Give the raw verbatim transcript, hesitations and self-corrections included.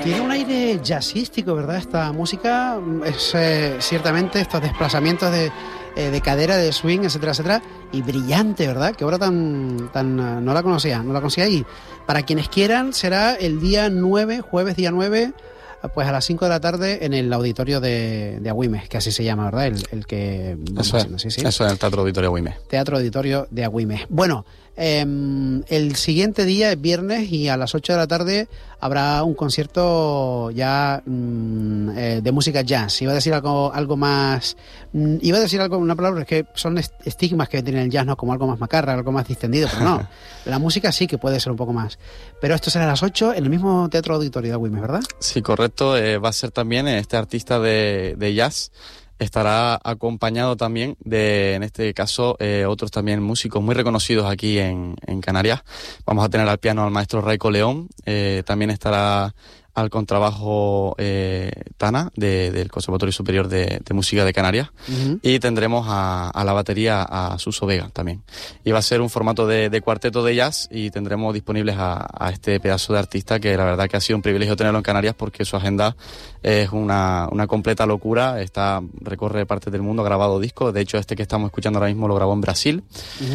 Tiene un aire jazzístico, ¿verdad? Esta música es eh, ciertamente estos desplazamientos de, eh, de cadera, de swing, etcétera, etcétera, y brillante, ¿verdad? Qué obra tan, tan uh, no la conocía, no la conocía. Y para quienes quieran será el día nueve, jueves día nueve, pues a las cinco de la tarde en el auditorio de, de Agüimes, que así se llama, ¿verdad? El, el que... Eso es, sí, sí. Eso es el Teatro Auditorio Agüimes. Teatro Auditorio de Agüimes. Bueno, eh, el siguiente día es viernes y a las ocho de la tarde habrá un concierto ya mm, eh, de música jazz. Iba a decir algo, algo más... Mm, iba a decir algo, una palabra, es que son estigmas que tiene el jazz, ¿no? Como algo más macarra, algo más distendido, pero no. La música sí que puede ser un poco más. Pero esto será a las ocho en el mismo Teatro Auditorio de Agüimes, ¿verdad? Sí, correcto. Eh, va a ser también este artista de, de jazz. Estará acompañado también de, en este caso, eh, otros también músicos muy reconocidos aquí en, en Canarias. Vamos a tener al piano al maestro Raico León. Eh, también estará al contrabajo eh, Tana, de, del Conservatorio Superior de, de Música de Canarias. Uh-huh. Y tendremos a, a la batería a Suso Vega también. Y va a ser un formato de, de cuarteto de jazz y tendremos disponibles a, a este pedazo de artista que la verdad que ha sido un privilegio tenerlo en Canarias porque su agenda es una, una completa locura. Está, recorre partes del mundo, ha grabado discos. De hecho, este que estamos escuchando ahora mismo lo grabó en Brasil. Uh-huh.